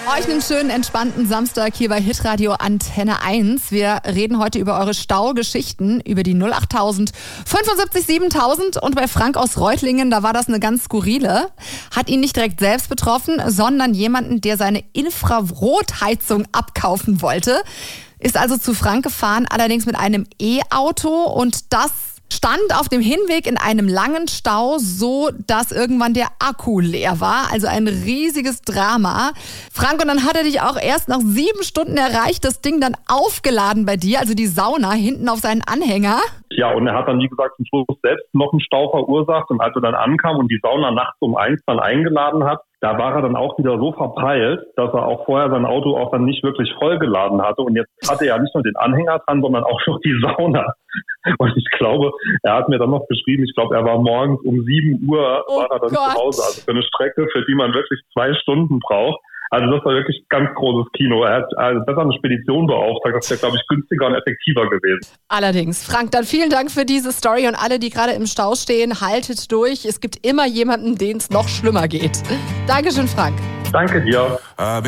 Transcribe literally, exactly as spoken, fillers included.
Euch einen schönen, entspannten Samstag hier bei Hitradio Antenne eins. Wir reden heute über eure Staugeschichten, über die null achttausend fünfundsiebzig siebentausend. Und bei Frank aus Reutlingen, da war das eine ganz skurrile. Hat ihn nicht direkt selbst betroffen, sondern jemanden, der seine Infrarotheizung abkaufen wollte. Ist also zu Frank gefahren, allerdings mit einem E-Auto, und das stand auf dem Hinweg in einem langen Stau, so dass irgendwann der Akku leer war. Also ein riesiges Drama. Frank, und dann hat er dich auch erst nach sieben Stunden erreicht, das Ding dann aufgeladen bei dir, also die Sauna hinten auf seinen Anhänger. Ja, und er hat dann, wie gesagt, zum Schluss selbst noch einen Stau verursacht. Und als er dann ankam und die Sauna nachts um eins dann eingeladen hat, da war er dann auch wieder so verpeilt, dass er auch vorher sein Auto auch dann nicht wirklich vollgeladen hatte. Und jetzt hatte er ja nicht nur den Anhänger dran, sondern auch noch die Sauna. Und ich glaube, er hat mir dann noch beschrieben, ich glaube, er war morgens um sieben Uhr, oh war er dann Gott. zu Hause. Also für eine Strecke, für die man wirklich zwei Stunden braucht. Also das war wirklich ganz großes Kino. Er hat also besser eine Spedition beauftragt, das wäre, glaube ich, günstiger und effektiver gewesen. Allerdings. Frank, dann vielen Dank für diese Story, und alle, die gerade im Stau stehen, haltet durch. Es gibt immer jemanden, denen es noch schlimmer geht. Dankeschön, Frank. Danke dir.